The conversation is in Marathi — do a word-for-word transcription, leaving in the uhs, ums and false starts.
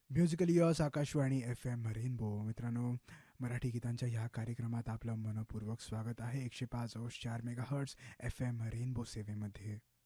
Musical years Akashvani F M rainbow. मित्रांनो, मराठी गीतांच्या ह्या कार्यक्रमात आपलं मनपूर्वक स्वागत आहे. एकशे पाच अंश चार mega hertz F M rainbow सेवेमध्ये.